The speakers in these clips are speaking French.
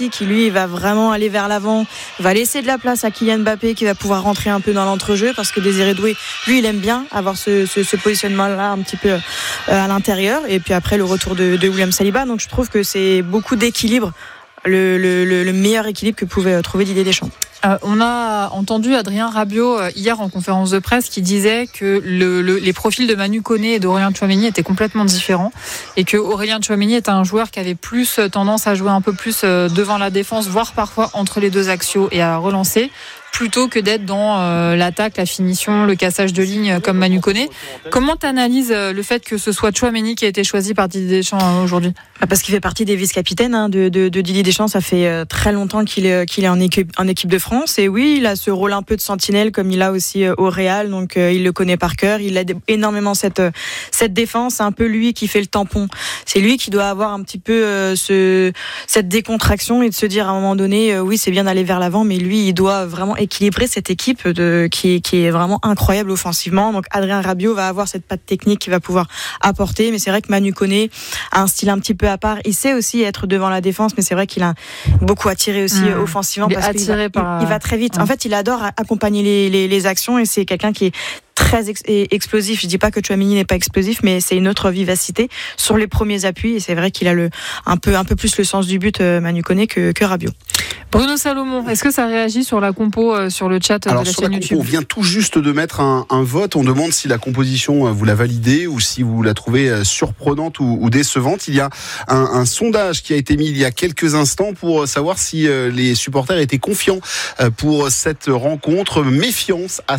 Messi qui lui va vraiment aller vers l'avant, va laisser de la place à Kylian Mbappé qui va pouvoir rentrer un peu dans l'entrejeu parce que Désiré Doué, lui, il aime bien avoir ce positionnement-là un petit peu à l'intérieur. Et puis après le retour de William Saliba. Donc je trouve que c'est beaucoup d'équilibre, le meilleur équilibre que pouvait trouver Didier Deschamps. On a entendu Adrien Rabiot hier en conférence de presse qui disait que les profils de Manu Koné et d'Aurélien Tchouaméni étaient complètement différents et que Aurélien Tchouaméni est un joueur qui avait plus tendance à jouer un peu plus devant la défense, voire parfois entre les deux axiaux et à relancer, plutôt que d'être dans l'attaque, la finition, le cassage de ligne comme Manu Koné. Comment tu analyses le fait que ce soit Tchouaméni qui a été choisi par Didier Deschamps aujourd'hui ? Parce qu'il fait partie des vice-capitaines de Didier Deschamps. Ça fait très longtemps qu'il est en équipe de France. Et oui, il a ce rôle un peu de sentinelle comme il a aussi au Real. Donc il le connaît par cœur. Il aide énormément cette défense. C'est un peu lui qui fait le tampon. C'est lui qui doit avoir un petit peu cette décontraction et de se dire à un moment donné, oui, c'est bien d'aller vers l'avant, mais lui, il doit vraiment équilibrer cette équipe qui est vraiment incroyable offensivement. Donc Adrien Rabiot va avoir cette patte technique qu'il va pouvoir apporter. Mais c'est vrai que Manu Koné a un style un petit peu à part. Il sait aussi être devant la défense, mais c'est vrai qu'il a beaucoup attiré aussi offensivement parce qu'il va très vite. En fait, il adore accompagner les actions et c'est quelqu'un qui est très explosif. Je dis pas que Tchouaméni n'est pas explosif, mais c'est une autre vivacité sur les premiers appuis et c'est vrai qu'il a un peu plus le sens du but Manu Koné que Rabiot. Bruno Salomon, est-ce que ça réagit sur la compo sur le chat de la chaîne YouTube ? On vient tout juste de mettre un vote. On demande si la composition vous la validez ou si vous la trouvez surprenante ou décevante. Il y a un sondage qui a été mis il y a quelques instants pour savoir si les supporters étaient confiants pour cette rencontre. Méfiance à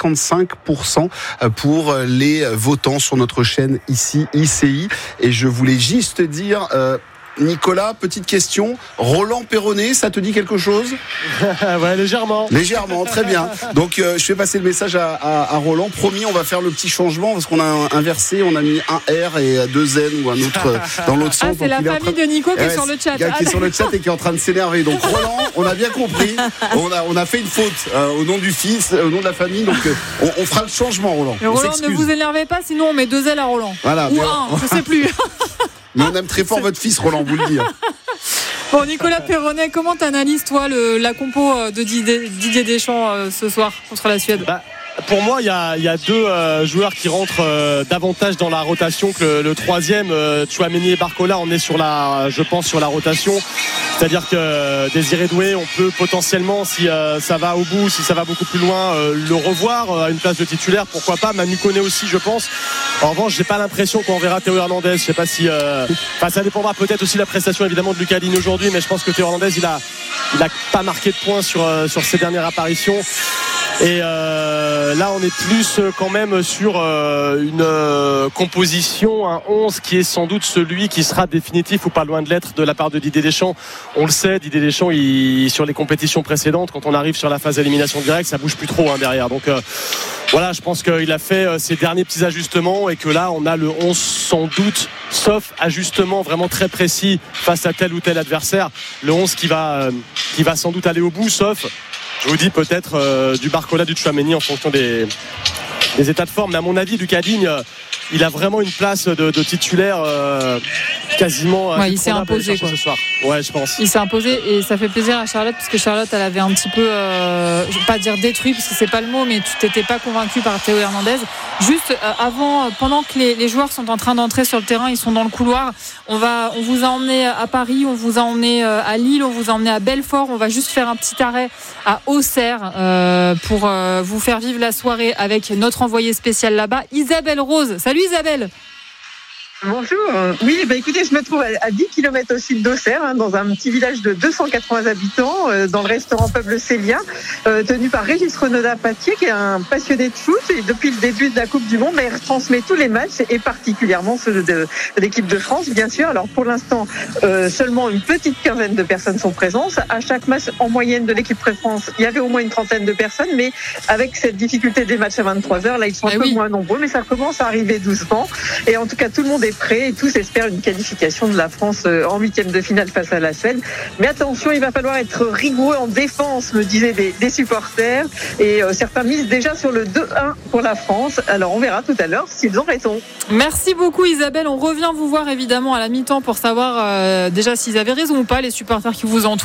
55% pour les votants sur notre chaîne ici, ICI. Et je voulais juste dire... Nicolas, petite question. Roland Perronnet, ça te dit quelque chose ? Ouais, légèrement. Légèrement, très bien. Donc, je fais passer le message à Roland. Promis, on va faire le petit changement parce qu'on a inversé. On a mis un R et deux N ou un autre dans l'autre sens. C'est la famille de Nico qui est sur le chat. Qui est sur le chat et qui est en train de s'énerver. Donc, Roland, on a bien compris. On a fait une faute au nom du fils, au nom de la famille. Donc, on fera le changement, Roland. Mais Roland, ne vous énervez pas, sinon on met deux L à Roland. Voilà. Ou un, je sais plus. Mais on aime très fort votre fils, Roland, vous le dire. Bon, Nicolas Perronnet, comment t'analyses, toi, la compo de Didier Deschamps ce soir contre la Suède ? Pour moi, il y a deux joueurs qui rentrent davantage dans la rotation que le troisième. Tchouaméni et Barcola, on est sur la rotation. C'est-à-dire que Désiré Doué, on peut potentiellement, si ça va au bout, si ça va beaucoup plus loin, le revoir à une place de titulaire. Pourquoi pas ? Manu Koné aussi, je pense. En revanche, j'ai pas l'impression qu'on verra Théo Hernandez. Je sais pas si. Ça dépendra peut-être aussi de la prestation évidemment de Lucas Digne aujourd'hui, mais je pense que Théo Hernandez, il a pas marqué de points sur ses dernières apparitions. Et là on est plus quand même sur une composition, un 11 qui est sans doute celui qui sera définitif ou pas loin de l'être de la part de Didier Deschamps. On le sait, Didier Deschamps sur les compétitions précédentes, quand on arrive sur la phase d'élimination directe, ça bouge plus trop derrière. Donc voilà, je pense qu'il a fait ses derniers petits ajustements et que là on a le 11 sans doute, sauf ajustement vraiment très précis face à tel ou tel adversaire, le 11 qui va sans doute aller au bout, sauf, je vous dis, peut-être du Barcola, du Tchouaméni en fonction des états de forme. Mais à mon avis, Lucas Digne, il a vraiment une place de titulaire quasiment. Ouais, il s'est imposé ce soir. Ouais, je pense. Il s'est imposé et ça fait plaisir à Charlotte parce que Charlotte, elle avait un petit peu, je vais pas dire détruit parce que c'est pas le mot, mais tu t'étais pas convaincu par Théo Hernandez. Juste pendant que les joueurs sont en train d'entrer sur le terrain, ils sont dans le couloir. On vous a emmené à Paris, on vous a emmené à Lille, on vous a emmené à Belfort. On va juste faire un petit arrêt à Auxerre pour vous faire vivre la soirée avec notre envoyée spéciale là-bas, Isabelle Rose. Salut Isabelle. Bonjour. Oui, écoutez, je me trouve à 10 km au sud d'Auxerre, dans un petit village de 280 habitants, dans le restaurant Peuple Célien, tenu par Régis Renaudin-Patier, qui est un passionné de foot. Et depuis le début de la Coupe du Monde, il retransmet tous les matchs, et particulièrement ceux de l'équipe de France, bien sûr. Alors pour l'instant, seulement une petite quinzaine de personnes sont présentes. À chaque match, en moyenne, de l'équipe de France, il y avait au moins une trentaine de personnes, mais avec cette difficulté des matchs à 23h, là, ils sont un peu moins nombreux, mais ça commence à arriver doucement. Et en tout cas, tout le monde est prêt et tous espèrent une qualification de la France en huitième de finale face à la Suède. Mais attention, il va falloir être rigoureux en défense, me disaient des supporters, et certains misent déjà sur le 2-1 pour la France. Alors on verra tout à l'heure s'ils ont raison. Merci beaucoup Isabelle, on revient vous voir évidemment à la mi-temps pour savoir déjà s'ils avaient raison ou pas, les supporters qui vous entourent.